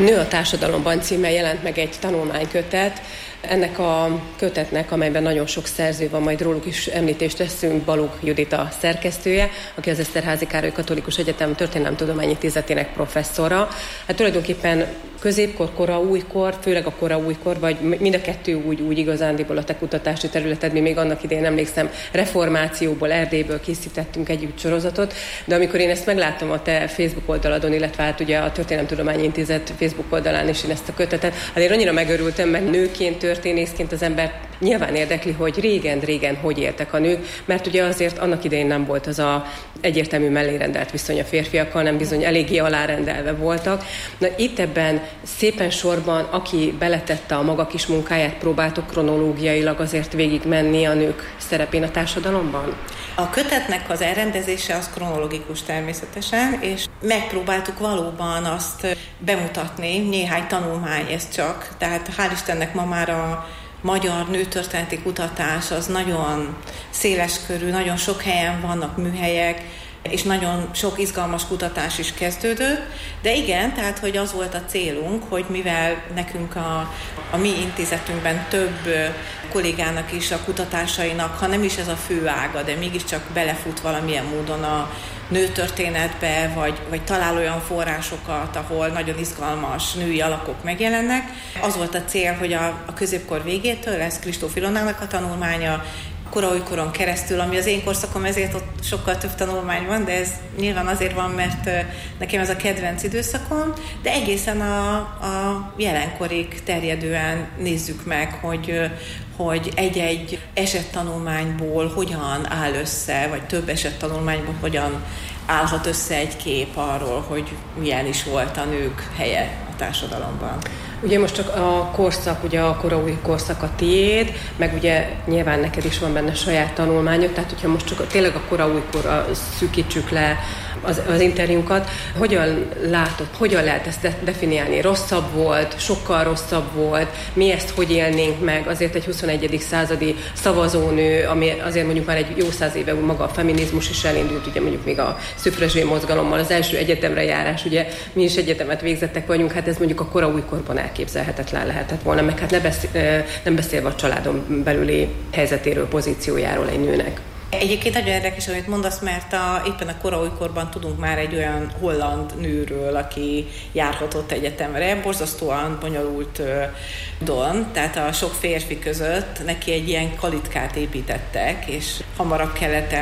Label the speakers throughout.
Speaker 1: Nő a társadalomban címmel jelent meg egy tanulmánykötet. Ennek a kötetnek, amelyben nagyon sok szerző van, majd róluk is említést teszünk, Balogh Judit a szerkesztője, aki az Eszterházy Károly Katolikus Egyetem Történelemtudományi Intézetének professzora. Hát tulajdonképpen középkor, kora újkor, főleg a kora újkor, vagy mind a kettő úgy igazándiból a te kutatási területed, mi még annak idején emlékszem, reformációból, Erdélyből készítettünk együtt sorozatot, de amikor én ezt megláttam a te Facebook oldaladon, illetve hát ugye a Történelemtudományi Intézet Facebook oldalán is én ezt a kötetet, azért annyira megörültem, mert nőként, történészként az ember nyilván érdekli, hogy régen hogy éltek a nők, mert ugye azért annak idején nem volt az a egyértelmű mellérendelt viszony a férfiakkal, nem bizony eléggé alárendelve voltak. Na itt ebben szépen sorban, aki beletette a maga kis munkáját, próbáltok kronológiailag azért végigmenni a nők szerepén a társadalomban?
Speaker 2: A kötetnek az elrendezése az kronológikus természetesen, és megpróbáltuk valóban azt bemutatni, néhány tanulmány ez csak, tehát hál' Istennek ma már a magyar nőtörténeti kutatás az nagyon széleskörű, nagyon sok helyen vannak műhelyek, és nagyon sok izgalmas kutatás is kezdődött, de igen, tehát hogy az volt a célunk, hogy mivel nekünk a mi intézetünkben több kollégának is a kutatásainak, ha nem is ez a fő ága, de mégiscsak belefut valamilyen módon a nőtörténetbe, vagy talál olyan forrásokat, ahol nagyon izgalmas női alakok megjelennek. Az volt a cél, hogy a középkor végétől, ez Kristóf Ilonának a tanulmánya, kora-újkoron keresztül, ami az én korszakom, ezért ott sokkal több tanulmány van, de ez nyilván azért van, mert nekem ez a kedvenc időszakom, de egészen a jelenkorig terjedően nézzük meg, hogy egy-egy esettanulmányból hogyan áll össze, vagy több esettanulmányból hogyan állhat össze egy kép arról, hogy milyen is volt a nők helye a társadalomban.
Speaker 1: Ugye most csak a korszak, ugye a koraúj korszak a tiéd, meg ugye nyilván neked is van benne saját tanulmányod, tehát hogyha most csak tényleg a koraújkorra szűkítsük le az interjúnkat, hogyan látod, hogyan lehet ezt definiálni? Rosszabb volt, sokkal rosszabb volt, mi ezt hogy élnénk meg? Azért egy 21. századi szavazónő, ami azért mondjuk már egy jó 100 éve maga a feminizmus is elindult, ugye mondjuk még a szüfrezsé mozgalommal, az első egyetemre járás, ugye mi is egyetemet végzettek vagyunk, hát ez mondjuk a koraújkorban elképzelhetetlen lehetett volna, meg hát nem beszélve a családon belüli helyzetéről, pozíciójáról egy nőnek.
Speaker 2: Egyébként nagyon érdekes, amit mondasz, mert éppen a koraújkorban tudunk már egy olyan holland nőről, aki járhatott egyetemre, borzasztóan bonyolult don, tehát a sok férfi között neki egy ilyen kalitkát építettek, és hamarabb kellett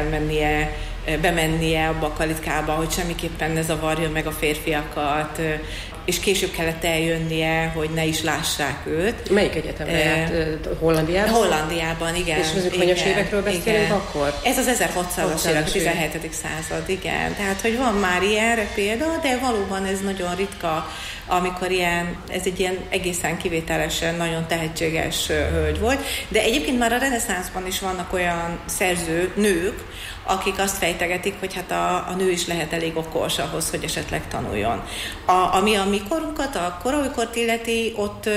Speaker 2: bemennie abba a kalitkába, hogy semmiképpen ne zavarja meg a férfiakat, és később kellett eljönnie, hogy ne is lássák őt.
Speaker 1: Melyik egyetemre járt? Hollandiában?
Speaker 2: Hollandiában, igen.
Speaker 1: És hanyas évekről beszélünk
Speaker 2: igen.
Speaker 1: Akkor?
Speaker 2: Ez az 1600-as évek, 17. század, igen. Tehát, hogy van már ilyenre példa, de valóban ez nagyon ritka, amikor ez egy ilyen egészen kivételesen nagyon tehetséges hölgy volt. De egyébként már a reneszánszban is vannak olyan nők, akik azt fejtegetik, hogy hát a nő is lehet elég okos ahhoz, hogy esetleg tanuljon. Ami a mi korunkat, a koraújkort illeti,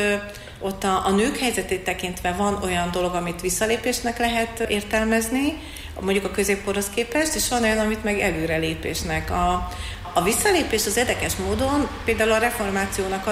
Speaker 2: ott a nők helyzetét tekintve van olyan dolog, amit visszalépésnek lehet értelmezni, mondjuk a középkorhoz képest, és van olyan, amit meg előrelépésnek. A visszalépés az érdekes módon, például a reformációnak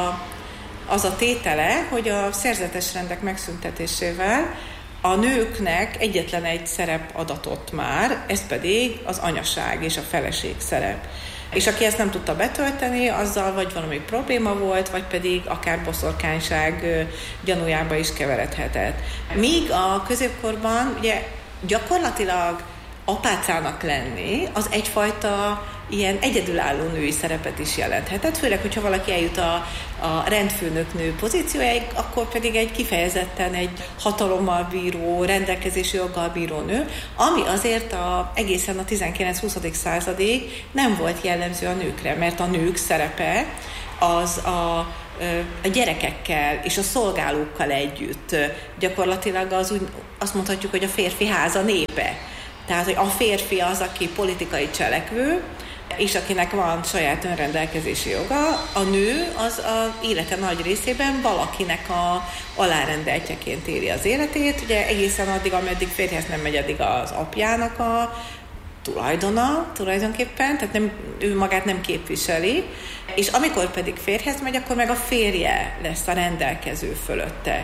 Speaker 2: az a tétele, hogy a szerzetes rendek megszüntetésével a nőknek egyetlen egy szerep adatott már, ez pedig az anyaság és a feleség szerep. És aki ezt nem tudta betölteni, azzal vagy valami probléma volt, vagy pedig akár boszorkányság gyanújába is keveredhetett. Míg a középkorban ugye gyakorlatilag apácának lenni, az egyfajta ilyen egyedülálló női szerepet is jelenthetett, főleg, hogyha valaki eljut a rendfőnöknő pozíciójáig, akkor pedig egy kifejezetten egy hatalommal bíró, rendelkezési joggal bíró nő, ami azért egészen a 19-20. századig nem volt jellemző a nőkre, mert a nők szerepe az a gyerekekkel és a szolgálókkal együtt gyakorlatilag azt mondhatjuk, hogy a férfi háza népe. Tehát, hogy a férfi az, aki politikai cselekvő, és akinek van saját önrendelkezési joga, a nő az az élete nagy részében valakinek a alárendeltjeként éli az életét, ugye egészen addig, ameddig férjhez nem megy, addig az apjának a tulajdona tulajdonképpen, tehát ő magát nem képviseli, és amikor pedig férjhez megy, akkor meg a férje lesz a rendelkező fölötte.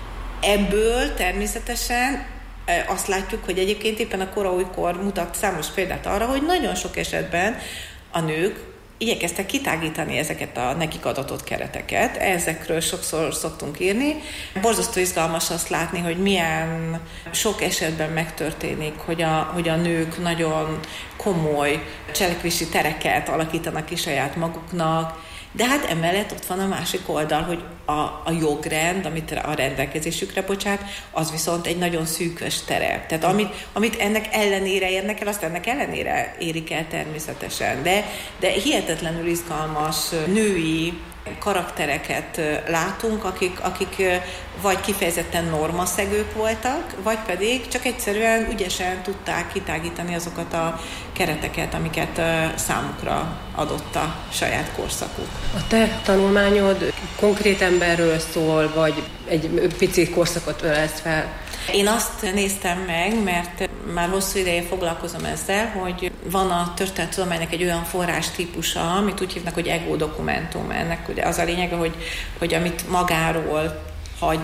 Speaker 2: Ebből természetesen azt látjuk, hogy egyébként éppen a kora újkor mutat számos példát arra, hogy nagyon sok esetben a nők igyekeztek kitágítani ezeket a nekik adatott kereteket. Ezekről sokszor szoktunk írni. Borzasztó izgalmas azt látni, hogy milyen sok esetben megtörténik, hogy a nők nagyon komoly cselekvési tereket alakítanak ki saját maguknak, de hát emellett ott van a másik oldal, hogy a jogrend, amit a rendelkezésükre bocsát, az viszont egy nagyon szűkös terep. Tehát amit ennek ellenére érnek el, azt ennek ellenére érik el természetesen. De hihetetlenül izgalmas női karaktereket látunk, akik vagy kifejezetten normaszegők voltak, vagy pedig csak egyszerűen ügyesen tudták kitágítani azokat a kereteket, amiket számukra adott a saját korszakuk.
Speaker 1: A te tanulmányod konkrét emberről szól, vagy egy pici korszakot ölelsz fel?
Speaker 2: Én azt néztem meg, mert már hosszú ideje foglalkozom ezzel, hogy van a történettudománynak egy olyan forrás típusa, amit úgy hívnak, hogy ego dokumentum. Ennek ugye az a lényege, hogy amit magáról hagy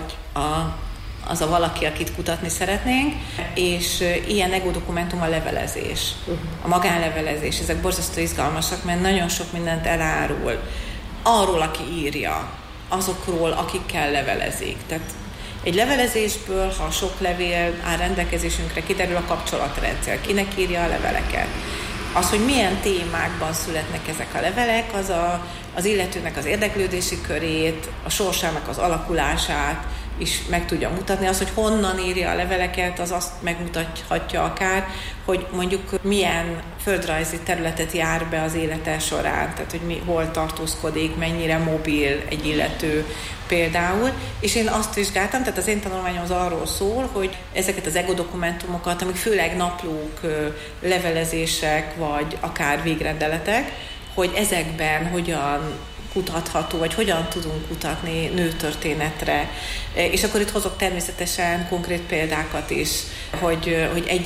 Speaker 2: az a valaki, akit kutatni szeretnénk, és ilyen ego dokumentum a levelezés, a magánlevelezés. Ezek borzasztó izgalmasak, mert nagyon sok mindent elárul arról, aki írja, azokról, akikkel levelezik. Tehát egy levelezésből, ha sok levél áll rendelkezésünkre, kiderül a kapcsolatrendszer, kinek írja a leveleket. Az, hogy milyen témákban születnek ezek a levelek, az illetőnek az érdeklődési körét, a sorsának az alakulását is meg tudja mutatni. Az, hogy honnan írja a leveleket, az azt megmutathatja akár, hogy mondjuk milyen földrajzi területet jár be az élete során, tehát hogy hol tartózkodik, mennyire mobil egy illető például. És én azt vizsgáltam, tehát az én tanulmányom az arról szól, hogy ezeket az ego dokumentumokat, amik főleg naplók, levelezések, vagy akár végrendeletek, hogy ezekben hogyan kutatható, vagy hogyan tudunk kutatni nőtörténetre. És akkor itt hozok természetesen konkrét példákat is, hogy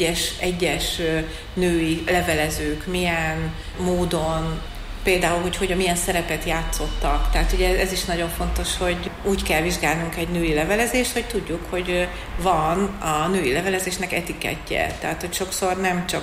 Speaker 2: egyes női levelezők milyen módon, például, hogy milyen szerepet játszottak. Tehát ugye ez is nagyon fontos, hogy úgy kell vizsgálnunk egy női levelezést, hogy tudjuk, hogy van a női levelezésnek etikettje. Tehát, hogy sokszor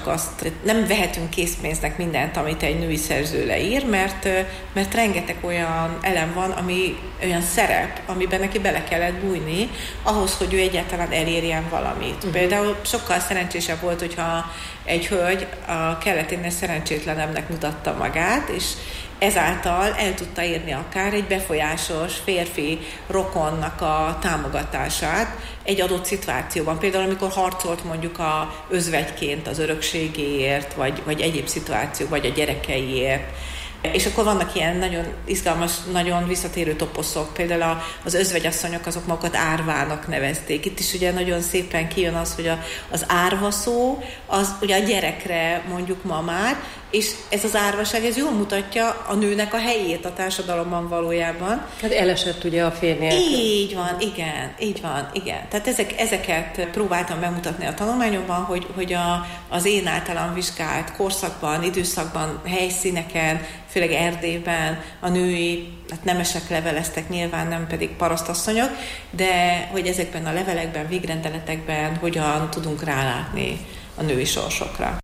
Speaker 2: nem vehetünk készpénznek mindent, amit egy női szerző leír, mert rengeteg olyan elem van, olyan szerep, amiben neki bele kellett bújni, ahhoz, hogy ő egyáltalán elérjen valamit. Például sokkal szerencsésebb volt, hogyha egy hölgy a kelleténél szerencsétlenebbnek mutatta magát, és ezáltal el tudta érni akár egy befolyásos férfi rokonnak a támogatását egy adott szituációban. Például, amikor harcolt mondjuk özvegyként az örökségéért, vagy egyéb szituációk, vagy a gyerekeiért. És akkor vannak ilyen nagyon izgalmas, nagyon visszatérő toposzok. Például az özvegyasszonyok azok magukat árvának nevezték. Itt is ugye nagyon szépen kijön az, hogy az árva szó, az ugye a gyerekre mondjuk ma már, és ez az árvaság, ez jól mutatja a nőnek a helyét a társadalomban valójában.
Speaker 1: Hát elesett ugye a férj nélkül.
Speaker 2: Így van, igen. Tehát ezeket próbáltam bemutatni a tanulmányomban, hogy az én általam vizsgált korszakban, időszakban, helyszíneken, főleg Erdélyben a női, hát nemesek leveleztek, nyilván nem pedig parasztasszonyok, de hogy ezekben a levelekben, végrendeletekben hogyan tudunk rálátni a női sorsokra.